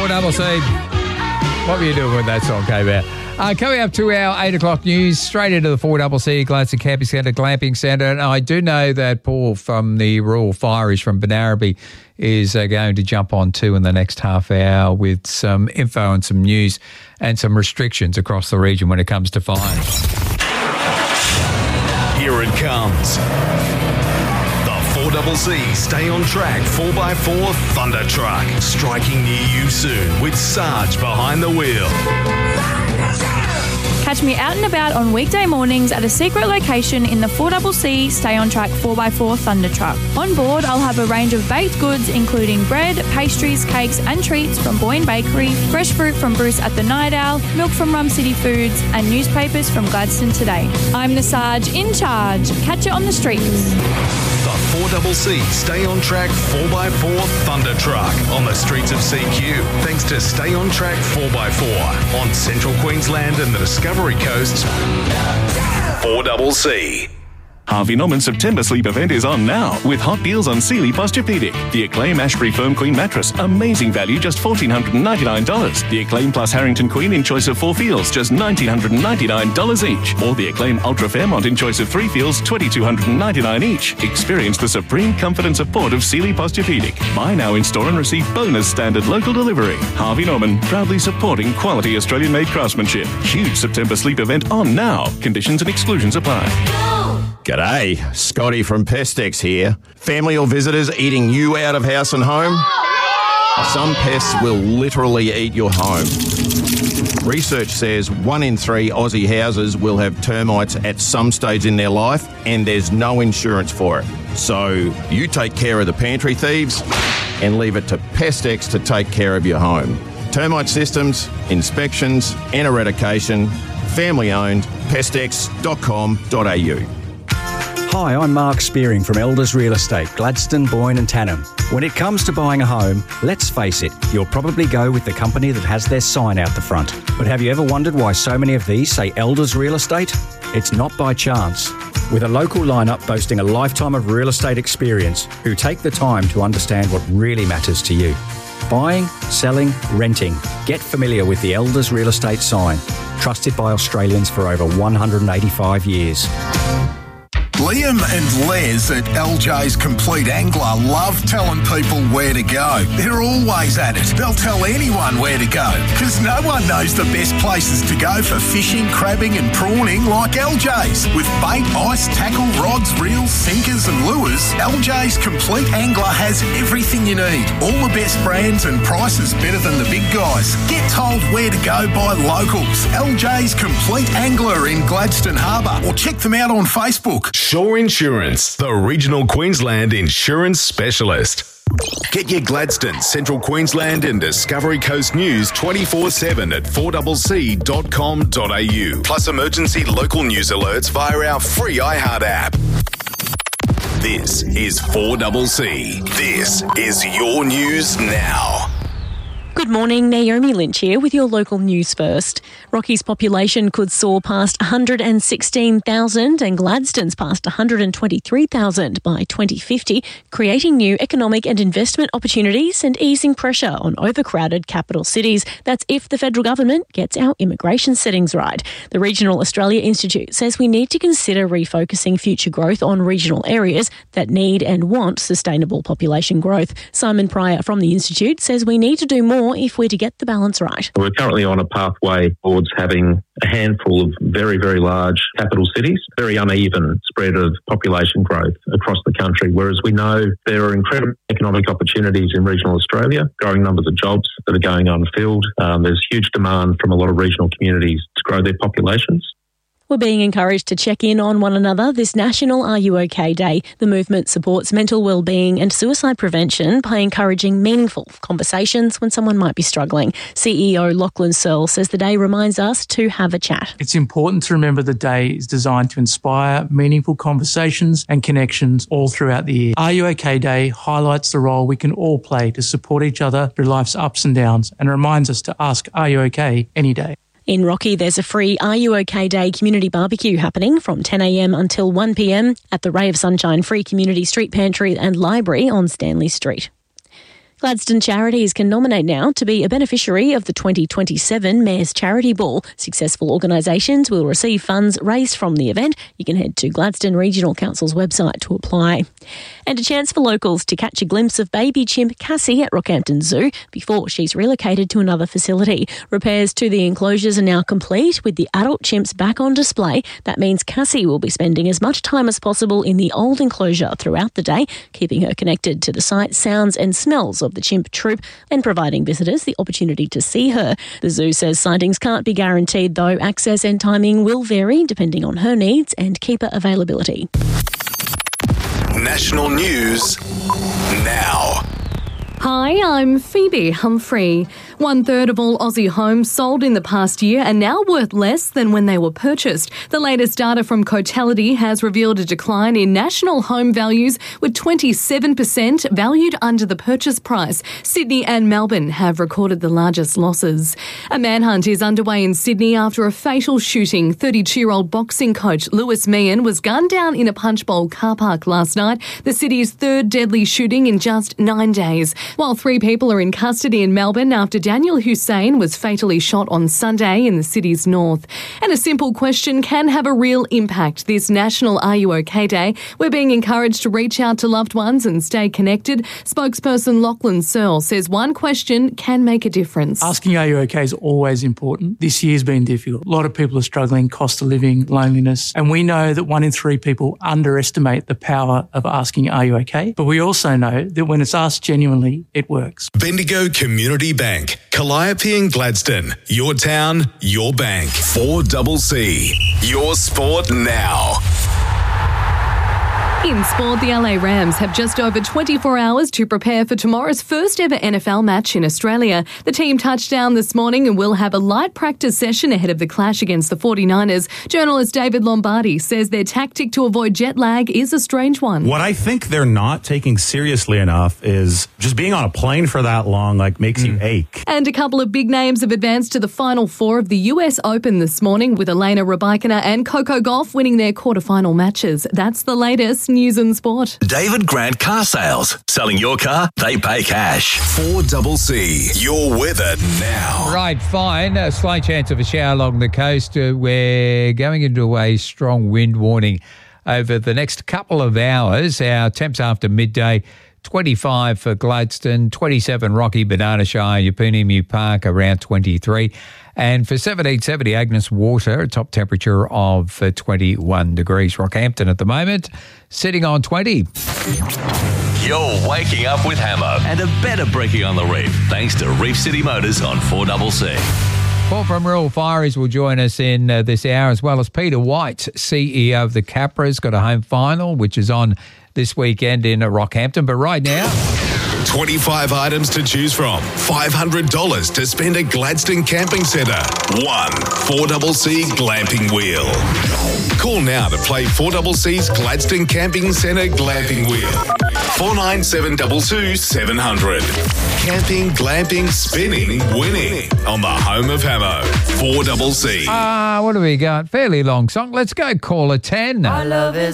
4CC. What were you doing when that song came out? Coming up to our 8 o'clock news, straight into the 4CC Gladstone Camping Centre, Glamping Centre. And I do know that Paul from the Rural Fires from Benarabi is going to jump on too in the next half hour with some info and some news and some restrictions across the region when it comes to fires. Here it comes. The 4CC Stay on Track 4x4 Thunder Truck. Striking near you soon with Sarge behind the wheel. Catch me out and about on weekday mornings at a secret location in the 4CC Stay on Track 4x4 Thunder Truck. On board, I'll have a range of baked goods including bread, pastries, cakes and treats from Boyne Bakery, fresh fruit from Bruce at the Night Owl, milk from Rum City Foods and newspapers from Gladstone Today. I'm the Sarge in charge. Catch it on the streets. The 4CC Stay on Track 4x4 Thunder Truck on the streets of CQ. Thanks to Stay on Track 4x4 on Central Queensland and the Discovery Coast. 4CC. Harvey Norman's September sleep event is on now with hot deals on Sealy Posturepedic. The Acclaim Ashbury Firm Queen mattress, amazing value, just $1,499. The Acclaim Plus Harrington Queen in choice of 4 feels, just $1,999 each. Or the Acclaim Ultra Fairmont in choice of 3 feels, $2,299 each. Experience the supreme comfort and support of Sealy Posturepedic. Buy now in store and receive bonus standard local delivery. Harvey Norman, proudly supporting quality Australian-made craftsmanship. Huge September sleep event on now. Conditions and exclusions apply. G'day, Scotty from Pestex here. Family or visitors eating you out of house and home? Some pests will literally eat your home. Research says 1 in 3 Aussie houses will have termites at some stage in their life and there's no insurance for it. So you take care of the pantry thieves and leave it to Pestex to take care of your home. Termite systems, inspections and eradication. Family owned. Pestex.com.au. Hi, I'm Mark Spearing from Elders Real Estate, Gladstone, Boyne and Tannum. When it comes to buying a home, let's face it, you'll probably go with the company that has their sign out the front. But have you ever wondered why so many of these say Elders Real Estate? It's not by chance. With a local lineup boasting a lifetime of real estate experience who take the time to understand what really matters to you. Buying, selling, renting. Get familiar with the Elders Real Estate sign. Trusted by Australians for over 185 years. Liam and Les at LJ's Complete Angler love telling people where to go. They're always at it. They'll tell anyone where to go because no one knows the best places to go for fishing, crabbing and prawning like LJ's. With bait, ice, tackle, rods, reels, sinkers and lures, LJ's Complete Angler has everything you need. All the best brands and prices better than the big guys. Get told where to go by locals. LJ's Complete Angler in Gladstone Harbour or check them out on Facebook. Shore Insurance, the regional Queensland insurance specialist. Get your Gladstone, Central Queensland and Discovery Coast news 24/7 at 4CC.com.au. Plus emergency local news alerts via our free iHeart app. This is 4CC. This is your news now. Good morning, Naomi Lynch here with your local news first. Rocky's population could soar past 116,000 and Gladstone's past 123,000 by 2050, creating new economic and investment opportunities and easing pressure on overcrowded capital cities. That's if the federal government gets our immigration settings right. The Regional Australia Institute says we need to consider refocusing future growth on regional areas that need and want sustainable population growth. Simon Pryor from the Institute says we need to do more if we're to get the balance right. We're currently on a pathway towards having a handful of very, very large capital cities, very uneven spread of population growth across the country, whereas we know there are incredible economic opportunities in regional Australia, growing numbers of jobs that are going unfilled. There's huge demand from a lot of regional communities to grow their populations. We're being encouraged to check in on one another this National Are You OK Day. The movement supports mental well-being and suicide prevention by encouraging meaningful conversations when someone might be struggling. CEO Lachlan Searle says the day reminds us to have a chat. It's important to remember the day is designed to inspire meaningful conversations and connections all throughout the year. Are You OK Day highlights the role we can all play to support each other through life's ups and downs and reminds us to ask, are you OK, any day. In Rocky, there's a free Are You OK Day community barbecue happening from 10 a.m. until 1 p.m. at the Ray of Sunshine Free Community Street Pantry and Library on Stanley Street. Gladstone Charities can nominate now to be a beneficiary of the 2027 Mayor's Charity Ball. Successful organisations will receive funds raised from the event. You can head to Gladstone Regional Council's website to apply. And a chance for locals to catch a glimpse of baby chimp Cassie at Rockhampton Zoo before she's relocated to another facility. Repairs to the enclosures are now complete with the adult chimps back on display. That means Cassie will be spending as much time as possible in the old enclosure throughout the day, keeping her connected to the sights, sounds and smells of the chimp troop and providing visitors the opportunity to see her. The zoo says sightings can't be guaranteed, though access and timing will vary depending on her needs and keeper availability. National news now. Hi, I'm Phoebe Humphrey. 1/3 of all Aussie homes sold in the past year are now worth less than when they were purchased. The latest data from Cotality has revealed a decline in national home values, with 27% valued under the purchase price. Sydney and Melbourne have recorded the largest losses. A manhunt is underway in Sydney after a fatal shooting. 32-year-old boxing coach Lewis Meehan was gunned down in a punch bowl car park last night, the city's third deadly shooting in just 9 days. While 3 people are in custody in Melbourne after Daniel Hussein was fatally shot on Sunday in the city's north. And a simple question can have a real impact. This National Are You OK Day, we're being encouraged to reach out to loved ones and stay connected. Spokesperson Lachlan Searle says one question can make a difference. Asking are you okay is always important. This year's been difficult. A lot of people are struggling, cost of living, loneliness. And we know that 1 in 3 people underestimate the power of asking are you okay? But we also know that when it's asked genuinely, it works. Bendigo Community Bank, Calliope and Gladstone. Your town, your bank. 4CC. Your sport now. In sport, the LA Rams have just over 24 hours to prepare for tomorrow's first ever NFL match in Australia. The team touched down this morning and will have a light practice session ahead of the clash against the 49ers. Journalist David Lombardi says their tactic to avoid jet lag is a strange one. What I think they're not taking seriously enough is just being on a plane for that long, makes you ache. And a couple of big names have advanced to the Final Four of the US Open this morning, with Elena Rybakina and Coco Gauff winning their quarterfinal matches. That's the latest news and sport. David Grant Car Sales. Selling your car, they pay cash. 4CC. Your weather now. Right, fine. A slight chance of a shower along the coast. We're going into a strong wind warning over the next couple of hours. Our temps after midday, 25 for Gladstone, 27 Rocky, Banana Shire, Yapunimu Park, around 23. And for 1770 Agnes Water, a top temperature of 21 degrees. Rockhampton at the moment, sitting on 20. You're waking up with Hammer and a better breaking on the reef, thanks to Reef City Motors on 4CC. Paul from Rural Fireys will join us in this hour, as well as Peter White, CEO of the Capras, got a home final, which is on this weekend in Rockhampton. But right now, 25 items to choose from. $500 to spend at Gladstone Camping Centre. 4CC Glamping Wheel. Call now to play 4CC's Gladstone Camping Centre Glamping Wheel. 4972 700. Camping, glamping, spinning, winning on the home of Hammo. 4CC. what do we got? Fairly long song. Let's go caller 10. Our love is